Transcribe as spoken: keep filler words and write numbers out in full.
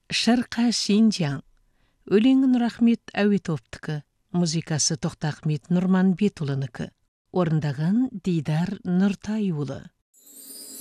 Шырқа Шинжаң. Өлеңі Нұрахмет Әуетовтікі, музыкасы Тоқтахмет Нұрманбетұлынікі. Орындаған Дидар Нұртайұлы.